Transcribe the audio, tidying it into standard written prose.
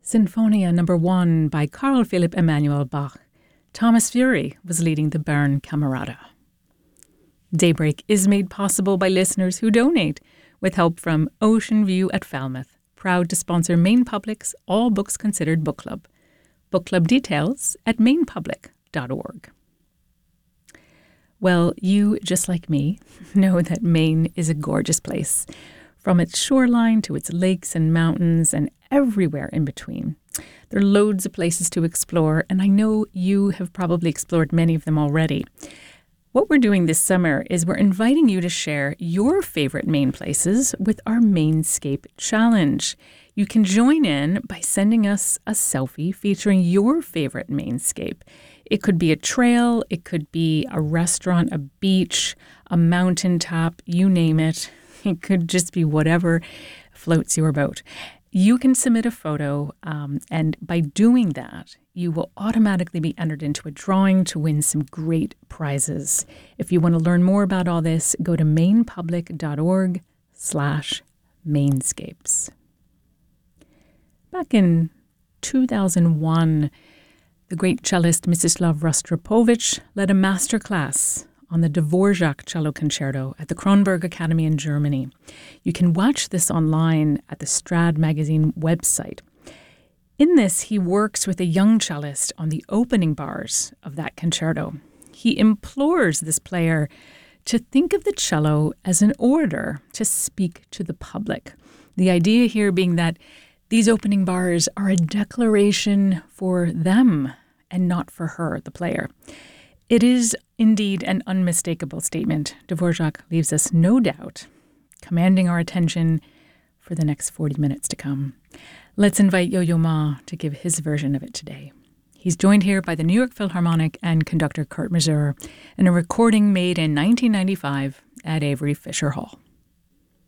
Sinfonia No. 1 by Carl Philipp Emanuel Bach. Thomas Fury was leading the Bern Camerata. Daybreak is made possible by listeners who donate, with help from Ocean View at Falmouth, proud to sponsor Maine Public's All Books Considered Book Club. Book club details at mainepublic.org. Well, you, just like me, know that Maine is a gorgeous place, from its shoreline to its lakes and mountains and everywhere in between. There are loads of places to explore, and I know you have probably explored many of them already. What we're doing this summer is we're inviting you to share your favorite Maine places with our Mainescape Challenge. You can join in by sending us a selfie featuring your favorite Mainescape. It could be a trail, it could be a restaurant, a beach, a mountaintop, you name it. It could just be whatever floats your boat. You can submit a photo, and by doing that, you will automatically be entered into a drawing to win some great prizes. If you want to learn more about all this, go to mainepublic.org/Mainescapes. Back in 2001, the great cellist Mstislav Rostropovich led a master class on the Dvorak Cello Concerto at the Kronberg Academy in Germany. You can watch this online at the Strad magazine website. In this, he works with a young cellist on the opening bars of that concerto. He implores this player to think of the cello as an order to speak to the public. The idea here being that these opening bars are a declaration for them and not for her, the player. It is indeed an unmistakable statement. Dvorak leaves us no doubt, commanding our attention for the next 40 minutes to come. Let's invite Yo-Yo Ma to give his version of it today. He's joined here by the New York Philharmonic and conductor Kurt Masur in a recording made in 1995 at Avery Fisher Hall.